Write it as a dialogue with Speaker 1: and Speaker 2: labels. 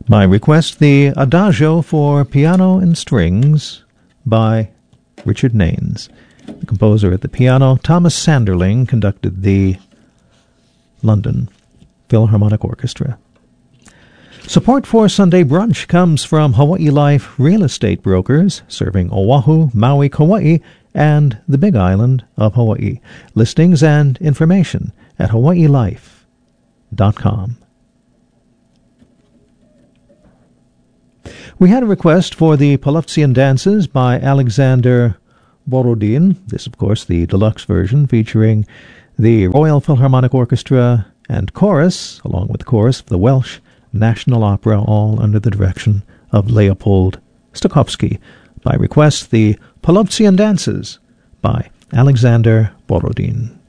Speaker 1: By request, the Adagio for piano and strings by Richard Naines. The composer at the piano, Thomas Sanderling, conducted the London Philharmonic Orchestra. Support for Sunday Brunch comes from Hawaii Life Real Estate Brokers, serving Oahu, Maui, Kauai, and the Big Island of Hawaii. Listings and information at hawaiilife.com. We had a request for the Paluftsian Dances by Alexander Borodin. This, of course, the deluxe version featuring the Royal Philharmonic Orchestra and chorus, along with the chorus of the Welsh National Opera, all under the direction of Leopold Stokowski. By request, the Paluftsian Dances by Alexander Borodin.